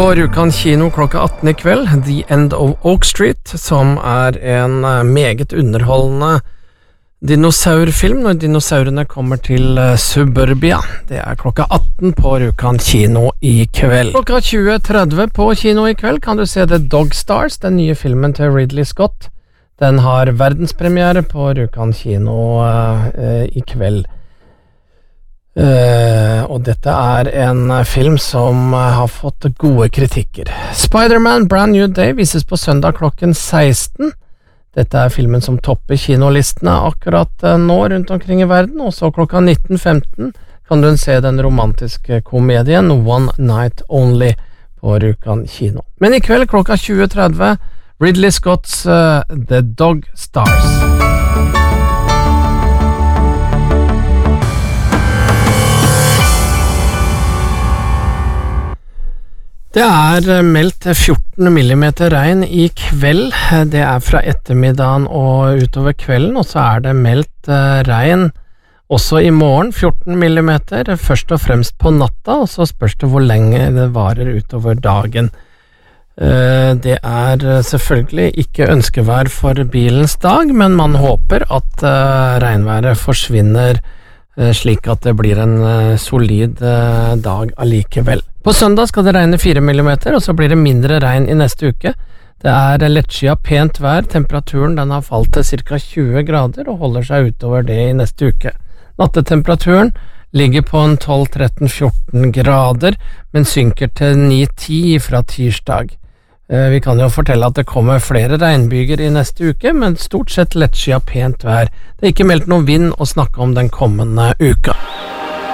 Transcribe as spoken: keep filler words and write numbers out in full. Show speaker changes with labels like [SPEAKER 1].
[SPEAKER 1] på Rjukan kino klokka atten i kveld, The End of Oak Street, som er en meget underholdende dinosaurfilm når dinosaurene kommer til Suburbia. Det er klokka atten på Rjukan kino i kveld. Klokka tjue tretti på kino i kveld kan du se The Dog Stars, den nye filmen til Ridley Scott. Den har verdenspremiere på Rjukan kino uh, i kveld. Uh, og dette er en film som uh, har fått gode kritikker. Spider-Man Brand New Day vises på søndag klokken seksten. Dette er filmen som topper kinolistene akkurat uh, nå rundt omkring i verden, og så klokka nitten femten kan du se den romantiske komedien One Night Only på Rjukan kino. Men i kveld klokka tjue tretti Ridley Scott's uh, The Dog Stars. Det er meldt fjorten millimeter regn i kveld. Det er fra ettermiddagen og utover kvelden, og så er det meldt regn også i morgen, fjorten millimeter, først og fremst på natta, og så spørs det hvor lenge det varer utover dagen. Det er selvfølgelig ikke ønskevær for bilens dag, men man håper at regnværet forsvinner slik at det blir en solid dag allikevel. På søndag skal det regne fire millimeter, og så blir det mindre regn i neste uke. Det er lettskyet pent vær, temperaturen den har falt til ca. tjue grader og holder seg utover det i neste uke. Nattetemperaturen ligger på en tolv tretten fjorten grader, men synker til ni ti fra tirsdag. Vi kan jo fortelle at det kommer flere regnbyger i neste uke, men stort sett lettskyet pent vær. Det er ikke meldt noen vind å snakke om den kommende uka.